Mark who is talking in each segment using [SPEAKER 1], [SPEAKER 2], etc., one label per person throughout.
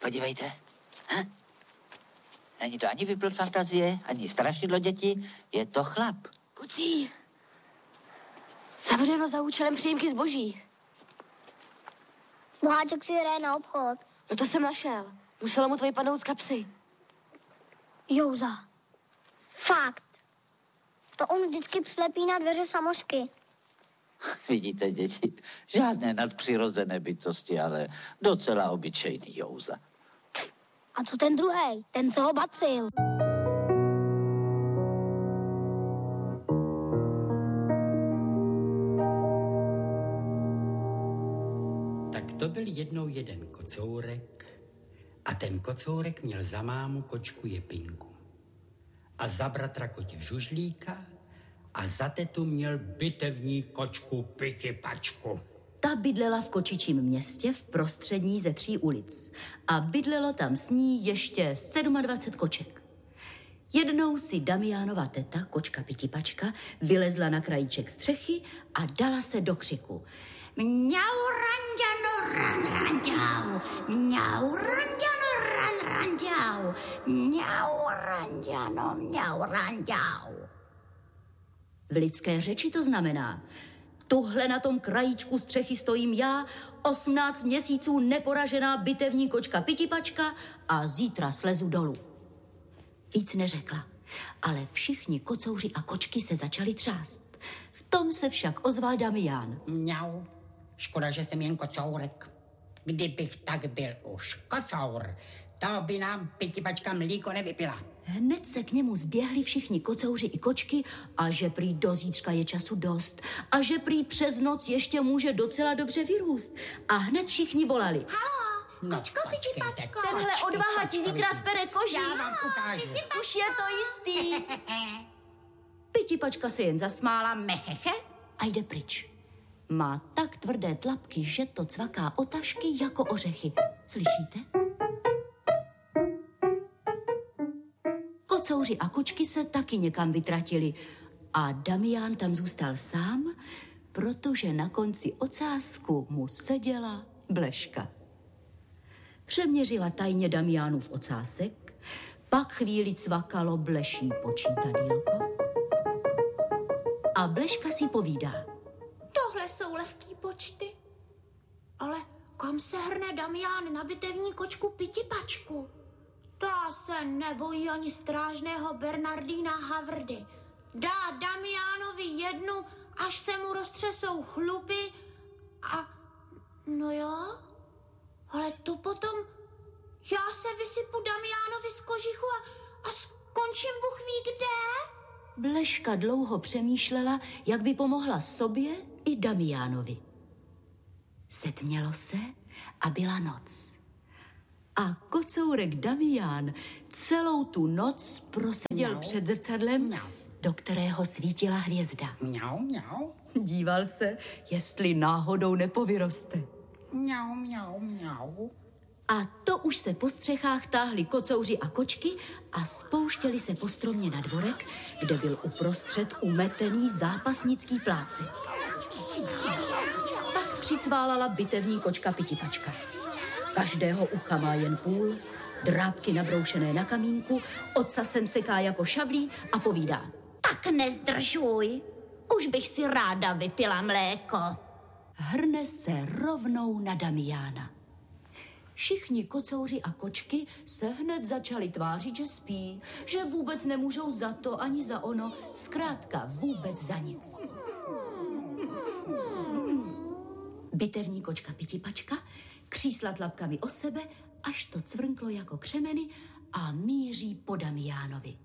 [SPEAKER 1] Podívejte. Není to ani vyplot fantazie, ani strašidlo děti, je to chlap.
[SPEAKER 2] Kucí. Zavřeno za účelem příjemky zboží.
[SPEAKER 3] Boháček si hraje na obchod.
[SPEAKER 2] No to jsem našel. Muselo mu to vypadnout z kapsy.
[SPEAKER 3] Jouza. Fakt. To on vždycky přilepí na dveře samošky.
[SPEAKER 1] Vidíte, děti, žádné nadpřirozené bytosti, ale docela obyčejný Jouza.
[SPEAKER 3] A co ten druhej? Ten, co ho bacil.
[SPEAKER 4] Tak to byl jednou jeden kocourek a ten kocourek měl za mámu kočku Jepinku a za bratra koně Žužlíka a za tetu měl bitevní kočku Pitipačku.
[SPEAKER 5] Ta bydlela v kočičím městě v prostřední ze 3 ulic a bydlelo tam s ní ještě 27 koček. Jednou si Damiánova teta, kočka Pitipačka, vylezla na krajíček střechy a dala se do křiku. Mňau, ranďano, ran, ranďau, mňau, ranďano, ran, ranďau, mňau, ranďano, mňau, ranďau. V lidské řeči to znamená: tuhle na tom krajíčku střechy stojím já, 18 měsíců neporažená bitevní kočka Pitipačka a zítra slezu dolů. Víc neřekla, ale všichni kocouři a kočky se začali třást. V tom se však ozval Damián.
[SPEAKER 4] Mňau, škoda, že jsem jen kocourek. Kdybych tak byl už kocour, to by nám Pitipačka mlíko nevypila.
[SPEAKER 5] Hned se k němu zběhli všichni kocouři i kočky a že prý do zítřka je času dost a že prý přes noc ještě může docela dobře vyrůst. A hned všichni volali.
[SPEAKER 3] Halo, kočko Pitipačko.
[SPEAKER 5] Tenhle odvaha ti zítra spere koži.
[SPEAKER 4] Já vám ukážu.
[SPEAKER 5] Už je to jistý. Pitipačka se jen zasmála mecheche a jde pryč. Má tak tvrdé tlapky, že to cvaká o tašky jako ořechy. Slyšíte? Kocouři a kočky se taky někam vytratili a Damián tam zůstal sám, protože na konci ocásku mu seděla Bleška. Přeměřila tajně Damiánův ocásek, pak chvíli cvakalo Bleší počítadýlko a Bleška si povídá.
[SPEAKER 6] Tohle jsou lehký počty. Ale kam se hrne Damián na bitevní kočku Pitipačku? Ta se nebojí ani strážného Bernardína Havrdy. Dá Damiánovi jednu, až se mu roztřesou chlupy a... No jo, ale to potom... Já se vysypu Damiánovi z kožichu a skončím Bůh ví kde.
[SPEAKER 5] Bleška dlouho přemýšlela, jak by pomohla sobě i Damiánovi. Setmělo se a byla noc. A kocourek Damián celou tu noc proseděl před zrcadlem, do kterého svítila hvězda.
[SPEAKER 4] Mňau, mňau.
[SPEAKER 5] Díval se, jestli náhodou nepovyroste.
[SPEAKER 4] Mňau, mňau, mňau.
[SPEAKER 5] A to už se po střechách táhli kocouři a kočky a spouštěli se po stromě na dvorek, kde byl uprostřed umetený zápasnický pláci. Pak přicválala bitevní kočka Pitipačka. Každého ucha má jen půl, drápky nabroušené na kamínku, ocasem seká jako šavlí a povídá.
[SPEAKER 7] Tak nezdržuj, už bych si ráda vypila mléko.
[SPEAKER 5] Hrne se rovnou na Damiána. Všichni kocouři a kočky se hned začali tvářit, že spí, že vůbec nemůžou za to ani za ono, zkrátka vůbec za nic. Bitevní kočka Pitipačka křísla tlapkami o sebe, až to cvrnklo jako křemeny a míří po Damiánovi.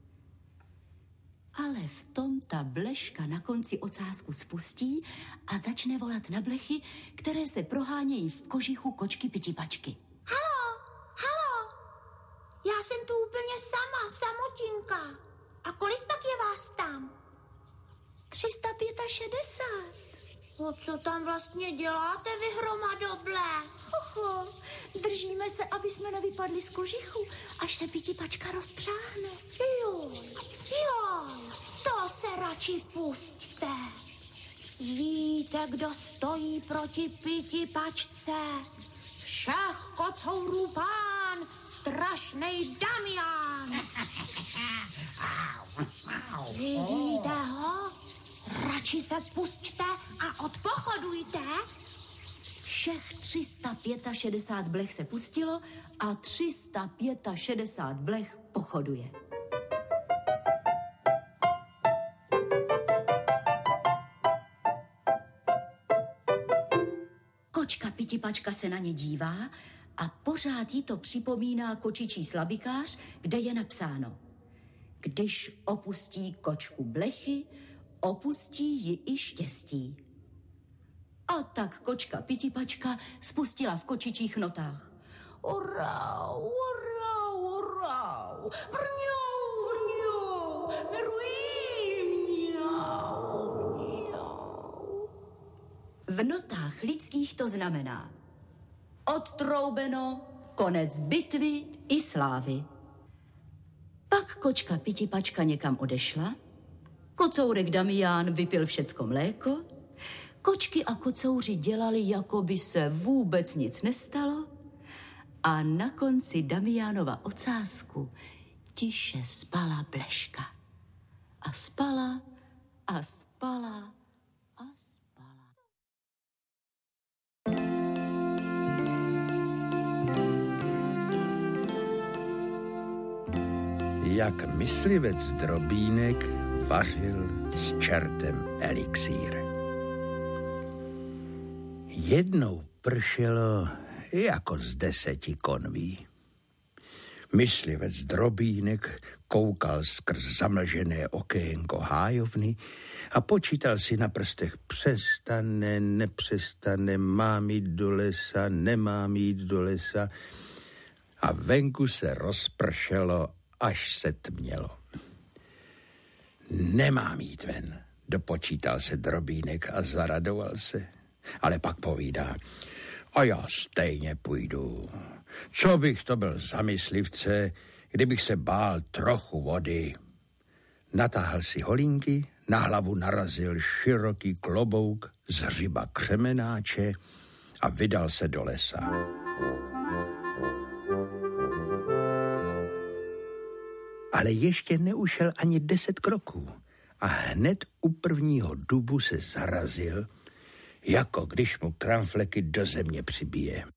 [SPEAKER 5] Ale v tom ta Bleška na konci ocásku spustí a začne volat na blechy, které se prohánějí v kožichu kočky Pitipačky.
[SPEAKER 6] Halo, já jsem tu úplně sama, samotinka. A kolik pak je vás tam?
[SPEAKER 7] 365.
[SPEAKER 6] O co tam vlastně děláte vy hromadoble?
[SPEAKER 7] Držíme se, aby jsme nevypadli z kožichu, až se Pitipačka rozpřáhne.
[SPEAKER 6] Jo, to se radši pusťte. Víte, kdo stojí proti Pitipačce? Všech kocourů pán. strašnej Damián. Vidíte ho? Radši se pusťte a odpochodujte.
[SPEAKER 5] Všech 365 blech se pustilo a 365 blech pochoduje. Kočka Pitipačka se na ně dívá a pořád jí to připomíná kočičí slabikář, kde je napsáno: když opustí kočku blechy, opustí ji i štěstí. A tak kočka Pitipačka spustila v kočičích notách: Orau, orau, orau, vrňou, vrňou, vrví, mňau, mňau. V notách lidských to znamená: odtroubeno, konec bitvy i slávy. Pak kočka Pitipačka někam odešla, kocourek Damián vypil všecko mléko, kočky a kocouři dělali, jako by se vůbec nic nestalo, a na konci Damiánova ocásku tiše spala Bleška. A spala a spala a spala.
[SPEAKER 8] Jak myslivec Drobínek vařil s čertem elixír. Jednou pršelo jako z 10 konví. Myslivec Drobínek koukal skrz zamlžené okénko hájovny a počítal si na prstech: přestane, nepřestane, mám jít do lesa, nemám jít do lesa. A venku se rozpršelo, až se tmělo. Nemám jít ven, dopočítal se Drobínek a zaradoval se. Ale pak povídá: a já stejně půjdu. Co bych to byl za myslivce, kdybych se bál trochu vody. Natáhl si holínky, na hlavu narazil široký klobouk z hřiba křemenáče a vydal se do lesa. Ale ještě neušel ani 10 kroků a hned u prvního dubu se zarazil, jako když mu kramfleky do země přibije.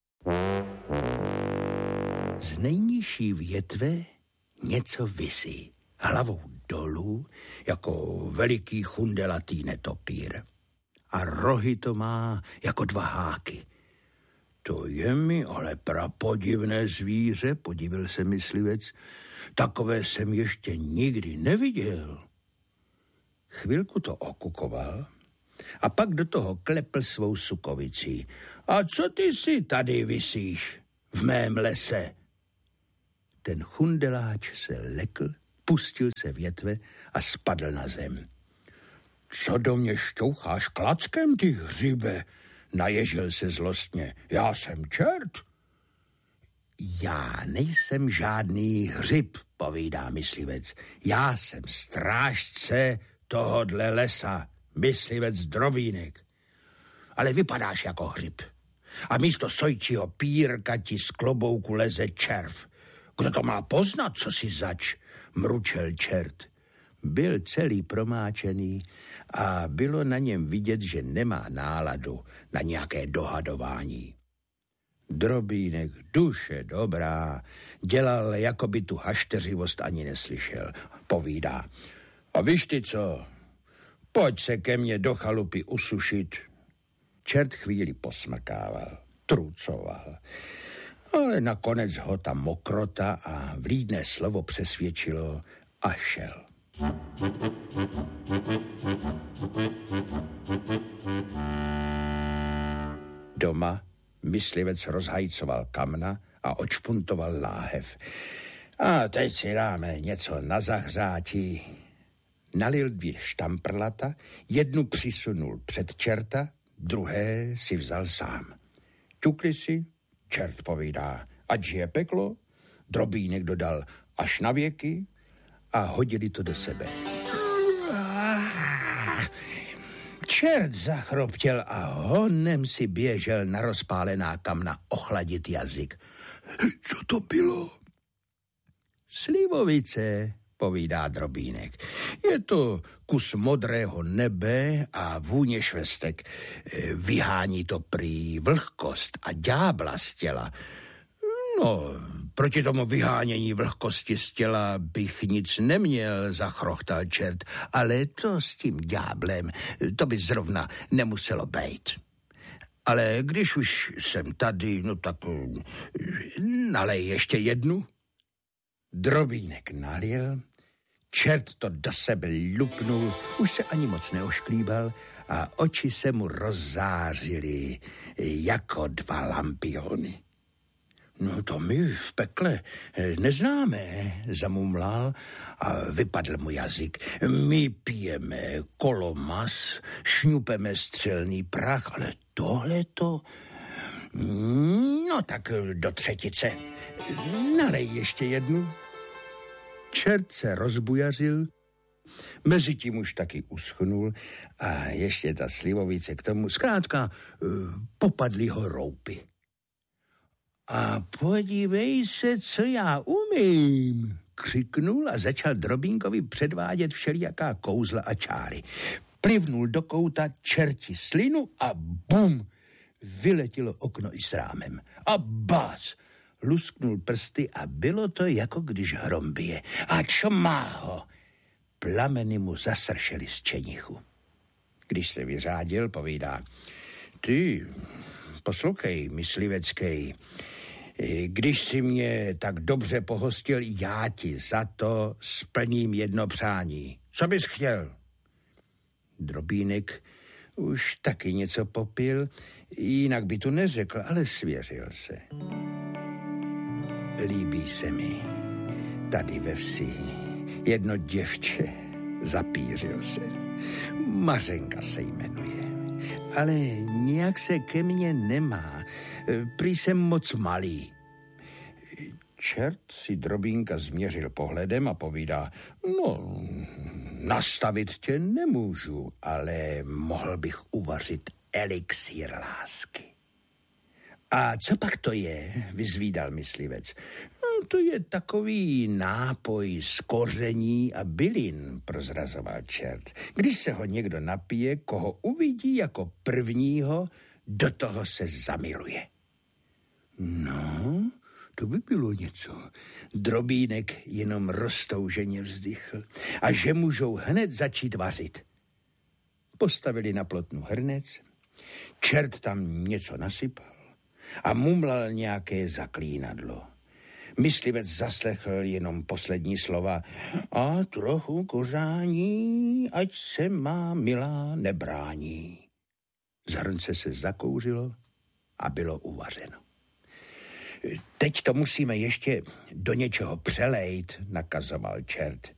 [SPEAKER 8] Z nejnižší větve něco visí, hlavou dolů, jako veliký chundelatý netopír. A rohy to má jako 2 háky. To je mi ale prapodivné zvíře, podivil se myslivec. Takové jsem ještě nikdy neviděl. Chvilku to okukoval a pak do toho klepl svou sukovicí. A co ty si tady visíš v mém lese? Ten chundeláč se lekl, pustil se větve a spadl na zem. Co do mě šťoucháš klackem, ty hřibe? Naježil se zlostně. Já jsem čert. Já nejsem žádný hřib, povídá myslivec. Já jsem strážce tohodle lesa, myslivec Drobínek. Ale vypadáš jako hřib. A místo sojčího pírka ti z klobouku leze červ. Kdo to má poznat, co si zač? Mručel čert. Byl celý promáčený a bylo na něm vidět, že nemá náladu na nějaké dohadování. Drobínek, duše dobrá, dělal, jako by tu hašteřivost ani neslyšel. Povídá: a víš ty co, pojď se ke mně do chalupy usušit. Čert chvíli posmrkával, trucoval, ale nakonec ho ta mokrota a vlídné slovo přesvědčilo a šel. Doma myslivec rozhajcoval kamna a odšpuntoval láhev. A teď si dáme něco na zahřátí. Nalil 2 štamprlata, jednu přisunul před čerta, druhé si vzal sám. Ťukli si, čert povídá: ať žije peklo, Drobínek dodal: až na věky, a hodili to do sebe. Čert zachroptěl a honem si běžel na rozpálená kamna ochladit jazyk. Co to bylo? Slivovice, povídá Drobínek. Je to kus modrého nebe a vůně švestek. Vyhání to prý vlhkost a ďábla z těla. No, proti tomu vyhánění vlhkosti z těla bych nic neměl, zachrochtal čert, ale to s tím ďáblem, to by zrovna nemuselo být. Ale když už jsem tady, no tak nalej ještě jednu. Drobínek nalil, čert to do sebe lupnul, už se ani moc neošklíbal a oči se mu rozzářily jako dva lampiony. No to my v pekle neznáme, zamumlal a vypadl mu jazyk. My pijeme kolomas, šňupeme střelný prach, ale tohleto... No tak do třetice. Nalej ještě jednu. Čert se rozbujařil, mezitím už taky uschnul a ještě ta slivovice k tomu. Zkrátka popadly ho roupy. A podívej se, co já umím, křiknul a začal Drobínkovi předvádět všelijaká kouzla a čáry. Plivnul do kouta čerti slinu a bum, vyletělo okno i s rámem. A bác, lusknul prsty a bylo to, jako když hrom bije. A čmá ho. Plameny mu zasršely z čenichu. Když se vyřádil, povídá: Ty, poslouchej, mysliveckej, když si mě tak dobře pohostil, já ti za to splním jedno přání. Co bys chtěl? Drobínek už taky něco popil, jinak by to neřekl, ale svěřil se. Líbí se mi tady ve vsi jedno děvče, zapířil se. Mařenka se jmenuje, ale nějak se ke mně nemá. Prý jsem moc malý. Čert si Drobínka změřil pohledem a povídá: No, nastavit tě nemůžu, ale mohl bych uvařit elixír lásky. A co pak to je, vyzvídal myslivec. No, to je takový nápoj z koření a bylin, prozrazoval čert. Když se ho někdo napije, koho uvidí jako prvního, do toho se zamiluje. No, to by bylo něco. Drobínek jenom roztouženě vzdychl. A že můžou hned začít vařit. Postavili na plotnu hrnec, čert tam něco nasypal a mumlal nějaké zaklínadlo. Myslivec zaslechl jenom poslední slova: A trochu kořání, ať se má milá nebrání. Z hrnce se zakouřilo a bylo uvařeno. Teď to musíme ještě do něčeho přelejt, nakazoval čert.